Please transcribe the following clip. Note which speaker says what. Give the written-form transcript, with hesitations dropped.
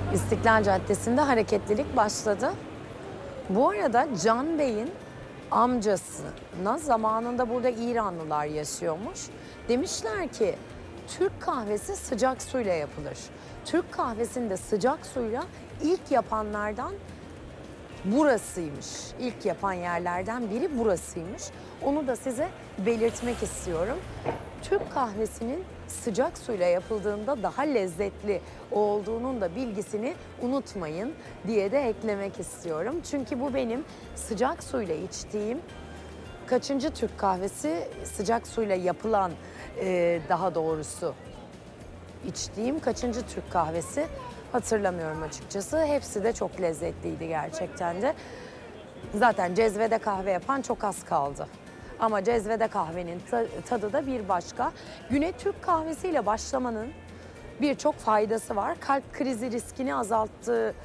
Speaker 1: İstiklal Caddesi'nde hareketlilik başladı. Bu arada Can Bey'in amcasına zamanında burada İranlılar yaşıyormuş. Demişler ki Türk kahvesi sıcak suyla yapılır. Türk kahvesini de sıcak suyla ilk yapanlardan burasıymış. İlk yapan yerlerden biri burasıymış. Onu da size belirtmek istiyorum. Türk kahvesinin sıcak suyla yapıldığında daha lezzetli olduğunun da bilgisini unutmayın diye de eklemek istiyorum. Çünkü bu benim sıcak suyla içtiğim kaçıncı Türk kahvesi, sıcak suyla yapılan daha doğrusu içtiğim kaçıncı Türk kahvesi hatırlamıyorum açıkçası. Hepsi de çok lezzetliydi gerçekten de. Zaten cezvede kahve yapan çok az kaldı. Ama cezvede kahvenin tadı da bir başka. Güne Türk kahvesiyle başlamanın birçok faydası var. Kalp krizi riskini azalttığı